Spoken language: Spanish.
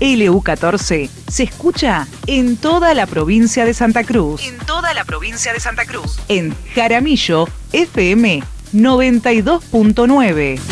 LU14 se escucha en toda la provincia de Santa Cruz. En Jaramillo, FM 92.9.